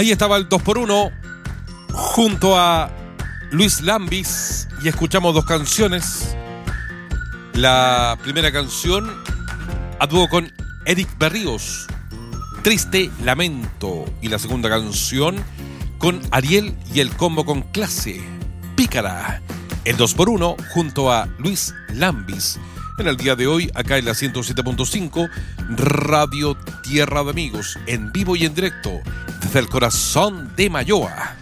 Ahí estaba el 2x1 junto a Luis Lambis y escuchamos dos canciones. La primera canción a dúo con Eric Berríos, Triste Lamento, y la segunda canción con Ariel y el combo con Clase, Pícara. El 2x1 junto a Luis Lambis en el día de hoy acá en la 107.5 Radio Tierra de Amigos, en vivo y en directo desde el corazón de Mayoa.